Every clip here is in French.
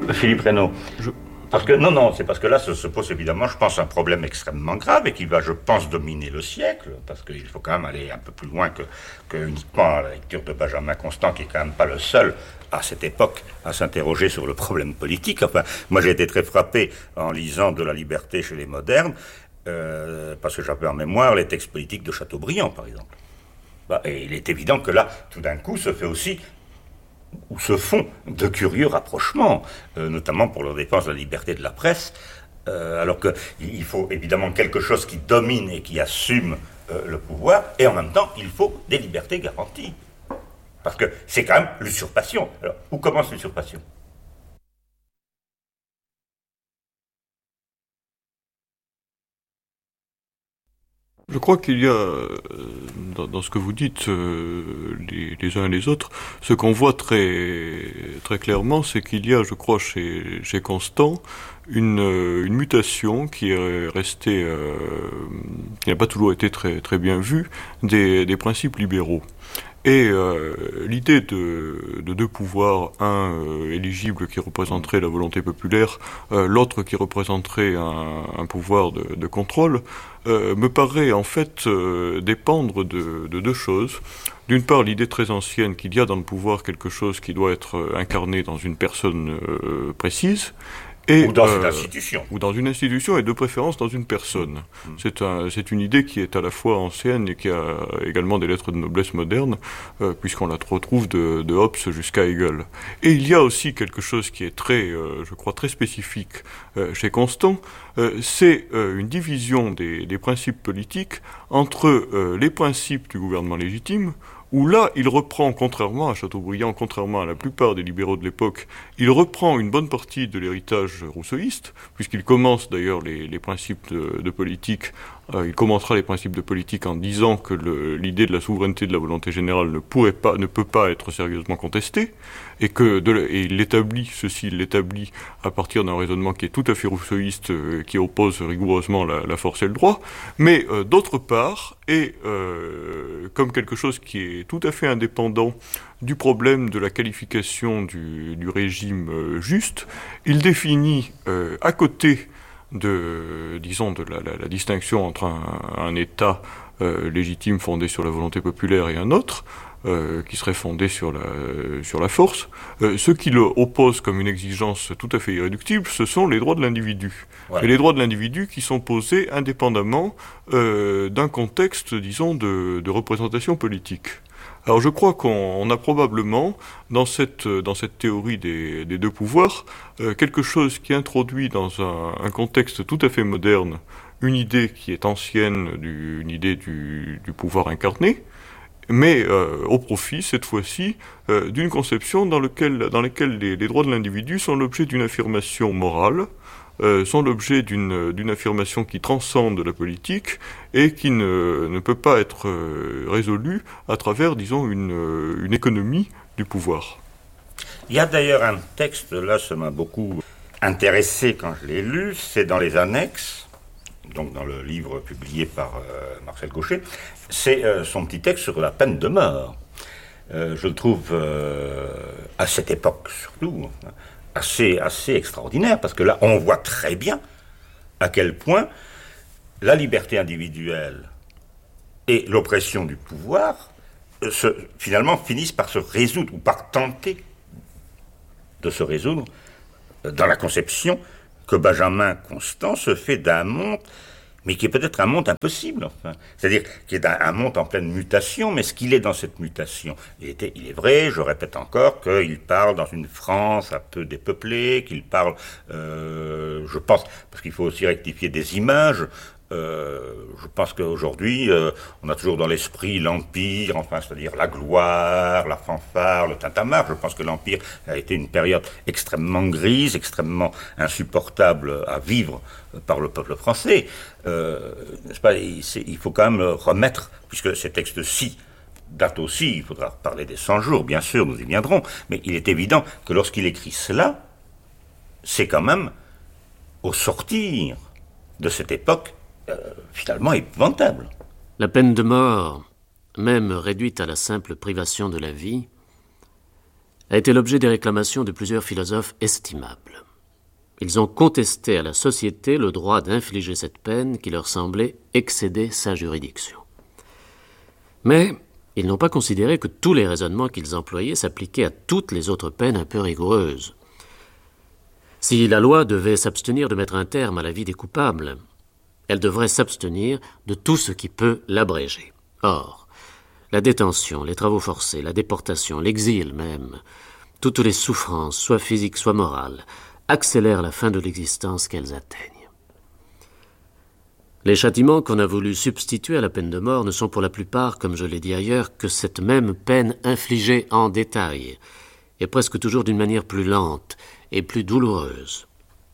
Philippe Reynaud. Parce que, non, c'est parce que là se pose évidemment, je pense, un problème extrêmement grave et qui va, je pense, dominer le siècle, parce qu'il faut quand même aller un peu plus loin que uniquement la lecture de Benjamin Constant, qui est quand même pas le seul, à cette époque, à s'interroger sur le problème politique. Enfin, moi j'ai été très frappé en lisant De la liberté chez les modernes, parce que j'avais en mémoire les textes politiques de Chateaubriand, par exemple. Et il est évident que là, tout d'un coup, se fait aussi où se font de curieux rapprochements, notamment pour la défense de la liberté de la presse, alors qu'il faut évidemment quelque chose qui domine et qui assume le pouvoir, et en même temps, il faut des libertés garanties. Parce que c'est quand même l'usurpation. Alors, où commence l'usurpation ? Je crois qu'il y a, dans ce que vous dites, les uns et les autres, ce qu'on voit très clairement, c'est qu'il y a, je crois, chez Constant, une mutation qui est restée, qui n'a pas toujours été très bien vue, des principes libéraux. Et l'idée de deux pouvoirs, un éligible qui représenterait la volonté populaire, l'autre qui représenterait un pouvoir de contrôle, me paraît en fait dépendre de deux choses. D'une part, l'idée très ancienne qu'il y a dans le pouvoir quelque chose qui doit être incarné dans une personne précise, ou dans une institution. Ou dans une institution, et de préférence dans une personne. C'est une idée qui est à la fois ancienne et qui a également des lettres de noblesse moderne, puisqu'on la retrouve de Hobbes jusqu'à Hegel. Et il y a aussi quelque chose qui est je crois, très spécifique chez Constant, c'est une division des principes politiques entre les principes du gouvernement légitime, où là, il reprend, contrairement à Chateaubriand, contrairement à la plupart des libéraux de l'époque, il reprend une bonne partie de l'héritage rousseauiste, puisqu'il commence d'ailleurs les principes de politique, il commencera les principes de politique en disant que l'idée de la souveraineté de la volonté générale ne peut pas être sérieusement contestée, et il l'établit à partir d'un raisonnement qui est tout à fait rousseauiste, qui oppose rigoureusement la force et le droit, mais d'autre part, et comme quelque chose qui est tout à fait indépendant du problème de la qualification du régime juste, il définit à côté de la distinction entre un État légitime fondé sur la volonté populaire et un autre, qui serait fondé sur la force. Ce qui le oppose comme une exigence tout à fait irréductible, ce sont les droits de l'individu. Ouais. Et les droits de l'individu qui sont posés indépendamment d'un contexte, disons, de représentation politique. Alors je crois qu'on a probablement, dans cette théorie des deux pouvoirs, quelque chose qui introduit dans un contexte tout à fait moderne une idée qui est ancienne, une idée du pouvoir incarné, mais au profit, cette fois-ci, d'une conception dans laquelle les droits de l'individu sont l'objet d'une affirmation morale, sont l'objet d'une affirmation qui transcende la politique et qui ne peut pas être résolue à travers, disons, une économie du pouvoir. Il y a d'ailleurs un texte, là, ça m'a beaucoup intéressé quand je l'ai lu, c'est dans les annexes, donc dans le livre publié par Marcel Gauchet, c'est son petit texte sur la peine de mort. Je le trouve, à cette époque surtout, assez extraordinaire, parce que là, on voit très bien à quel point la liberté individuelle et l'oppression du pouvoir finalement finissent par se résoudre, ou par tenter de se résoudre, dans la conception que Benjamin Constant se fait d'un monde, mais qui est peut-être un monde impossible, enfin. C'est-à-dire qui est un monde en pleine mutation, mais ce qu'il est dans cette mutation. Il est vrai, je répète encore, qu'il parle dans une France un peu dépeuplée, qu'il parle, je pense, parce qu'il faut aussi rectifier des images, je pense qu'aujourd'hui, on a toujours dans l'esprit l'Empire, enfin, c'est-à-dire la gloire, la fanfare, le tintamarre. Je pense que l'Empire a été une période extrêmement grise, extrêmement insupportable à vivre par le peuple français. N'est-ce pas, il faut quand même remettre, puisque ces textes-ci datent aussi, il faudra parler des 100 jours, bien sûr, nous y viendrons, mais il est évident que lorsqu'il écrit cela, c'est quand même au sortir de cette époque finalement épouvantable. La peine de mort, même réduite à la simple privation de la vie, a été l'objet des réclamations de plusieurs philosophes estimables. Ils ont contesté à la société le droit d'infliger cette peine qui leur semblait excéder sa juridiction. Mais ils n'ont pas considéré que tous les raisonnements qu'ils employaient s'appliquaient à toutes les autres peines un peu rigoureuses. Si la loi devait s'abstenir de mettre un terme à la vie des coupables, elle devrait s'abstenir de tout ce qui peut l'abréger. Or, la détention, les travaux forcés, la déportation, l'exil même, toutes les souffrances, soit physiques, soit morales, accélèrent la fin de l'existence qu'elles atteignent. Les châtiments qu'on a voulu substituer à la peine de mort ne sont pour la plupart, comme je l'ai dit ailleurs, que cette même peine infligée en détail, et presque toujours d'une manière plus lente et plus douloureuse.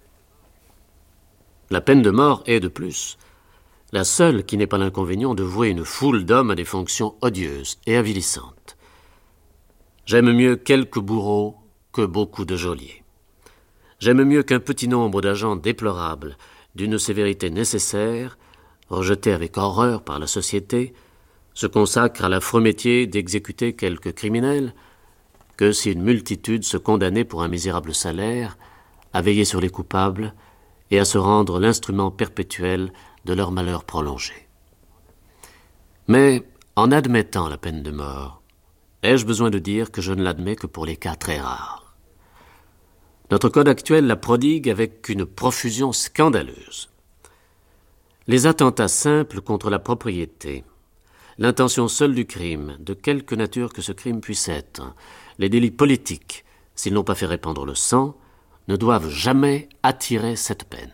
La peine de mort est, de plus, la seule qui n'ait pas l'inconvénient de vouer une foule d'hommes à des fonctions odieuses et avilissantes. J'aime mieux quelques bourreaux que beaucoup de geôliers. J'aime mieux qu'un petit nombre d'agents déplorables, d'une sévérité nécessaire, rejetés avec horreur par la société, se consacrent à l'affreux métier d'exécuter quelques criminels, que si une multitude se condamnait pour un misérable salaire à veiller sur les coupables et à se rendre l'instrument perpétuel de leur malheur prolongé. Mais, en admettant la peine de mort, ai-je besoin de dire que je ne l'admets que pour les cas très rares? Notre code actuel la prodigue avec une profusion scandaleuse. Les attentats simples contre la propriété, l'intention seule du crime, de quelque nature que ce crime puisse être, les délits politiques, s'ils n'ont pas fait répandre le sang, ne doivent jamais attirer cette peine.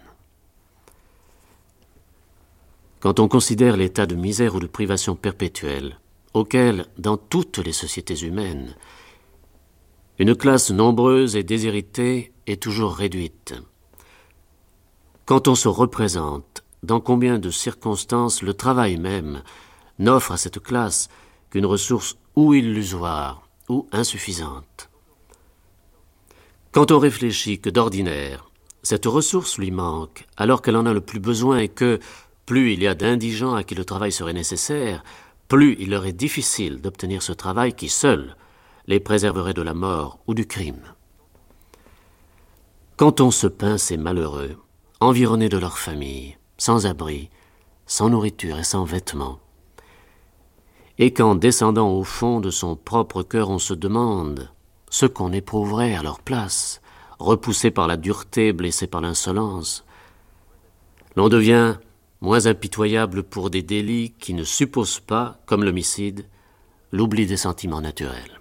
Quand on considère l'état de misère ou de privation perpétuelle, auquel, dans toutes les sociétés humaines, une classe nombreuse et déshéritée est toujours réduite. Quand on se représente dans combien de circonstances le travail même n'offre à cette classe qu'une ressource ou illusoire ou insuffisante. Quand on réfléchit que d'ordinaire, cette ressource lui manque alors qu'elle en a le plus besoin et que, plus il y a d'indigents à qui le travail serait nécessaire, plus il leur est difficile d'obtenir ce travail qui seul les préserverait de la mort ou du crime. Quand on se peint ces malheureux, environnés de leur famille, sans abri, sans nourriture et sans vêtements, et qu'en descendant au fond de son propre cœur on se demande ce qu'on éprouverait à leur place, repoussé par la dureté, blessé par l'insolence, l'on devient moins impitoyable pour des délits qui ne supposent pas, comme l'homicide, l'oubli des sentiments naturels.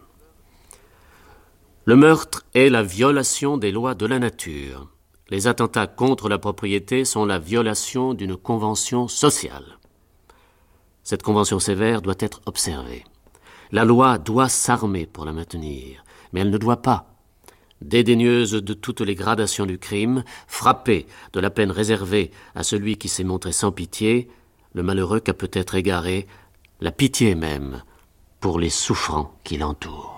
Le meurtre est la violation des lois de la nature. Les attentats contre la propriété sont la violation d'une convention sociale. Cette convention sévère doit être observée. La loi doit s'armer pour la maintenir, mais elle ne doit pas, dédaigneuse de toutes les gradations du crime, frapper de la peine réservée à celui qui s'est montré sans pitié, le malheureux qu'a peut-être égaré la pitié même pour les souffrants qui l'entourent.